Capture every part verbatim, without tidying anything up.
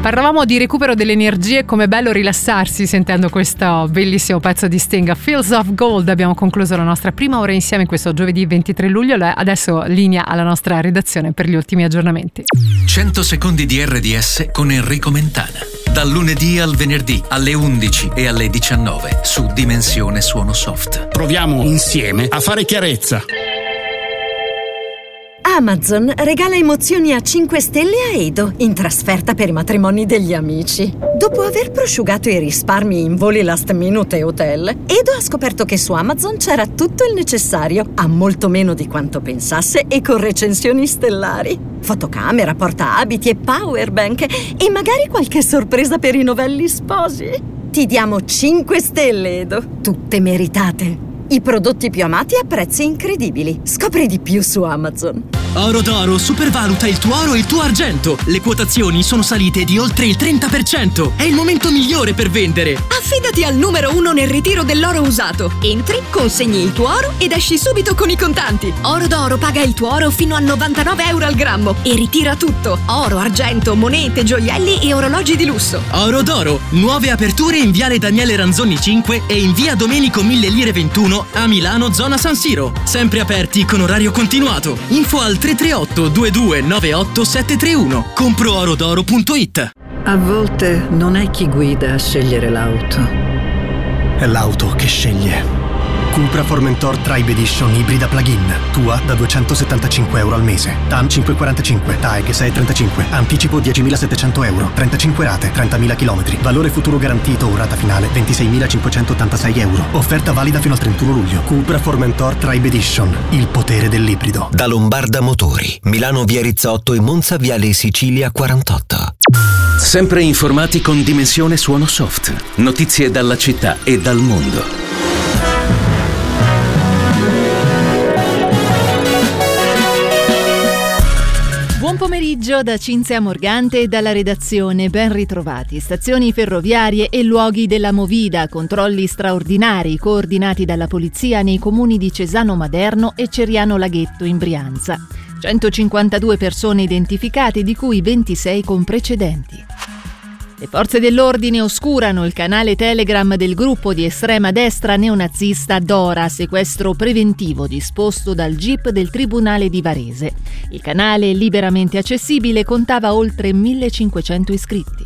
Parlavamo di recupero delle energie, come bello rilassarsi sentendo questo bellissimo pezzo di Sting, Fields of Gold. Abbiamo concluso la nostra prima ora insieme questo giovedì ventitré luglio. Adesso linea alla nostra redazione per gli ultimi aggiornamenti. cento secondi di R D S con Enrico Mentana. Dal lunedì al venerdì alle undici e alle diciannove su Dimensione Suono Soft. Proviamo insieme a fare chiarezza. Amazon regala emozioni a cinque stelle a Edo in trasferta per i matrimoni degli amici. Dopo aver prosciugato i risparmi in voli last minute e hotel, Edo ha scoperto che su Amazon c'era tutto il necessario, a molto meno di quanto pensasse e con recensioni stellari. Fotocamera, portaabiti e powerbank e magari qualche sorpresa per i novelli sposi. Ti diamo cinque stelle, Edo, tutte meritate. I prodotti più amati a prezzi incredibili. Scopri di più su Amazon. Oro d'Oro supervaluta il tuo oro e il tuo argento. Le quotazioni sono salite di oltre il trenta per cento. È il momento migliore per vendere. Affidati al numero uno nel ritiro dell'oro usato. Entri, consegni il tuo oro ed esci subito con i contanti. Oro d'Oro paga il tuo oro fino a novantanove euro al grammo e ritira tutto. Oro, argento, monete, gioielli e orologi di lusso. Oro d'Oro. Nuove aperture in Viale Daniele Ranzoni cinque e in Via Domenico mille Lire ventuno a Milano, zona San Siro. Sempre aperti con orario continuato. Info al tre tre otto due due nove otto sette tre uno. compro oro d'oro punto it. A volte non è chi guida a scegliere l'auto. È l'auto che sceglie. Cupra Formentor Tribe Edition ibrida plug-in. Tua da duecentosettantacinque euro al mese. T A M cinquecentoquarantacinque, T A E G sei virgola trentacinque. Anticipo diecimilasettecento euro. trentacinque rate, trentamila chilometri. Valore futuro garantito o rata finale ventiseimilacinquecentottantasei euro. Offerta valida fino al trentuno luglio. Cupra Formentor Tribe Edition. Il potere dell'ibrido. Da Lombarda Motori. Milano via Rizzotto e Monza viale Sicilia quarantotto. Sempre informati con Dimensione Suono Soft. Notizie dalla città e dal mondo. Buon pomeriggio da Cinzia Morgante e dalla redazione, ben ritrovati. Stazioni ferroviarie e luoghi della Movida, controlli straordinari coordinati dalla polizia nei comuni di Cesano Maderno e Ceriano Laghetto in Brianza. centocinquantadue persone identificate, di cui ventisei con precedenti. Le forze dell'ordine oscurano il canale Telegram del gruppo di estrema destra neonazista Dora, sequestro preventivo disposto dal G I P del Tribunale di Varese. Il canale, liberamente accessibile, contava oltre millecinquecento iscritti.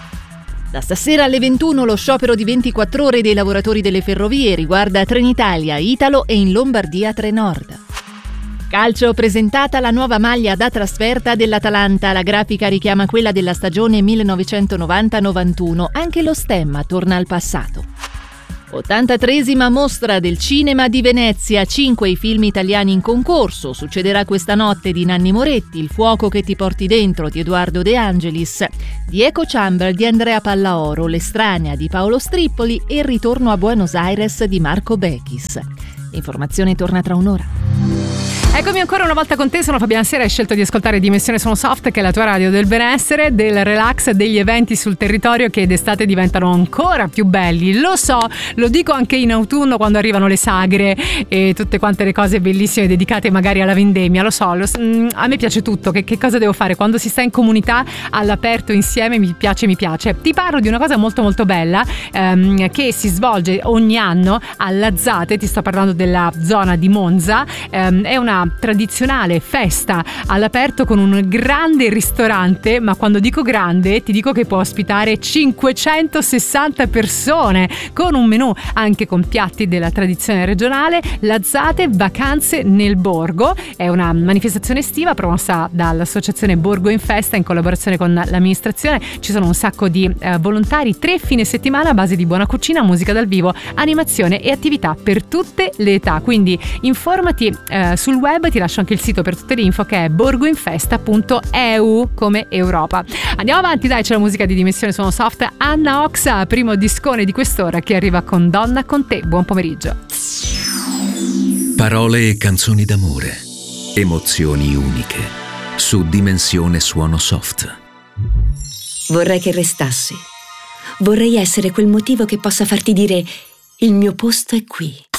Da stasera alle ventuno lo sciopero di ventiquattro ore dei lavoratori delle ferrovie riguarda Trenitalia, Italo e in Lombardia Trenord. Calcio, presentata la nuova maglia da trasferta dell'Atalanta. La grafica richiama quella della stagione millenovecentonovanta novantuno. Anche lo stemma torna al passato. ottantatreesima mostra del cinema di Venezia. Cinque i film italiani in concorso. Succederà questa notte di Nanni Moretti, Il fuoco che ti porti dentro di Edoardo De Angelis, di Echo Chamber di Andrea Pallaoro, L'estranea di Paolo Strippoli e Il ritorno a Buenos Aires di Marco Bechis. L'informazione torna tra un'ora. Eccomi ancora una volta con te, sono Fabiana Sera, hai scelto di ascoltare Dimensione Suono Soft, che è la tua radio del benessere, del relax, degli eventi sul territorio che d'estate diventano ancora più belli. Lo so, lo dico anche in autunno quando arrivano le sagre e tutte quante le cose bellissime dedicate magari alla vendemmia. Lo so, lo, a me piace tutto, che, che cosa devo fare? Quando si sta in comunità all'aperto insieme mi piace, mi piace. Ti parlo di una cosa molto molto bella ehm, che si svolge ogni anno a Lazzate, ti sto parlando della zona di Monza. Ehm, è una tradizionale festa all'aperto con un grande ristorante, ma quando dico grande ti dico che può ospitare cinquecentosessanta persone, con un menù anche con piatti della tradizione regionale. Lazzate Vacanze nel Borgo è una manifestazione estiva promossa dall'associazione Borgo in Festa in collaborazione con l'amministrazione. Ci sono un sacco di eh, volontari, tre fine settimana a base di buona cucina, musica dal vivo, animazione e attività per tutte le età. Quindi informati eh, sul web, ti lascio anche il sito per tutte le info, che è borgoinfesta punto e u come Europa. Andiamo avanti, dai, c'è la musica di Dimensione Suono Soft. Anna Oxa, primo discone di quest'ora, che arriva con Donna con te. Buon pomeriggio. Parole e canzoni d'amore, emozioni uniche, su Dimensione Suono Soft. Vorrei che restassi. Vorrei essere quel motivo che possa farti dire: il mio posto è qui.